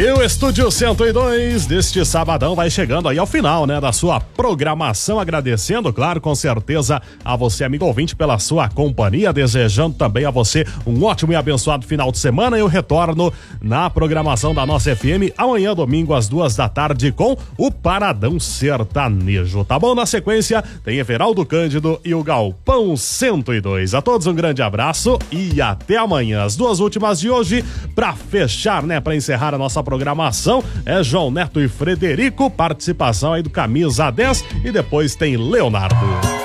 E o Estúdio 102 deste sabadão vai chegando aí ao final, né, da sua programação, agradecendo, claro, com certeza a você, amigo ouvinte, pela sua companhia, desejando também a você um ótimo e abençoado final de semana. Eu retorno na programação da nossa FM amanhã, domingo, às 14h, com o Paradão Sertanejo, tá bom? Na sequência, tem Everaldo Cândido e o Galpão 102. A todos um grande abraço e até amanhã. As duas últimas de hoje, pra fechar, né, pra encerrar a nossa programação, é João Neto e Frederico, participação aí do Camisa 10, e depois tem Leonardo.